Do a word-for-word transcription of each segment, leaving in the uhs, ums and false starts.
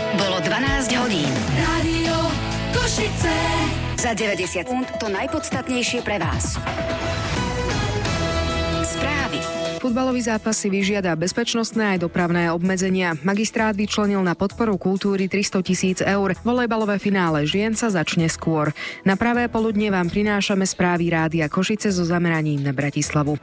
Bolo dvanásť hodín. Rádio Košice. Za deväťdesiat sekúnd to najpodstatnejšie pre vás. Správy. Futbalový zápas si vyžiada bezpečnostné aj dopravné obmedzenia. Magistrát vyčlenil na podporu kultúry tristo tisíc eur. Volejbalové finále žien sa začne skôr. Na pravé poludne vám prinášame správy Rádia Košice so zameraním na Bratislavu.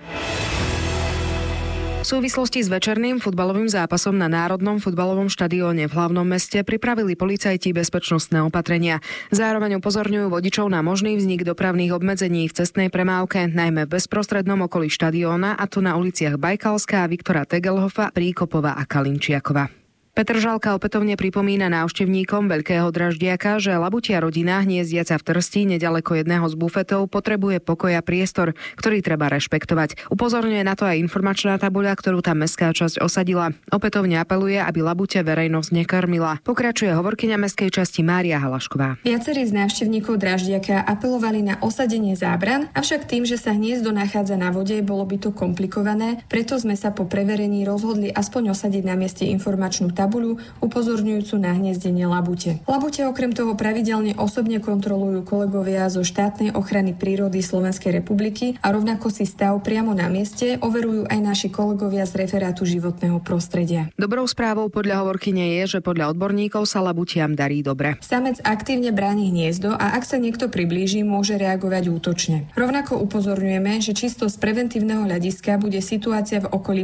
V súvislosti s večerným futbalovým zápasom na Národnom futbalovom štadióne v hlavnom meste pripravili policajti bezpečnostné opatrenia. Zároveň upozorňujú vodičov na možný vznik dopravných obmedzení v cestnej premávke, najmä v bezprostrednom okolí štadióna, a to na uliciach Bajkalská, Viktora Tegelhofa, Príkopova a Kalinčiakova. Petržalka opätovne pripomína návštevníkom Veľkého Draždiaka, že labutia rodina hniezdiaca v Trsti nedaleko jedného z bufetov potrebuje pokoj a priestor, ktorý treba rešpektovať. Upozorňuje na to aj informačná tabuľa, ktorú tam mestská časť osadila. Opätovne apeluje, aby labute verejnosť nekarmila. Pokračuje hovorkyňa mestskej časti Mária Halašková. Viacerí z návštevníkov Draždiaka apelovali na osadenie zábran, avšak tým, že sa hniezdo nachádza na vode, bolo by to komplikované, preto sme sa po preverení rozhodli aspoň osadiť na mieste informačnú tabuľu tabuľu upozorňujúcu na hniezdenie labute. Labute okrem toho pravidelne osobne kontrolujú kolegovia zo štátnej ochrany prírody Slovenskej republiky a rovnako si stav priamo na mieste overujú aj naši kolegovia z referátu životného prostredia. Dobrou správou podľa hovorkyne je, že podľa odborníkov sa labutiam darí dobre. Samec aktívne bráni hniezdo a ak sa niekto priblíži, môže reagovať útočne. Rovnako upozorňujeme, že čisto z preventívneho hľadiska bude situácia v okolí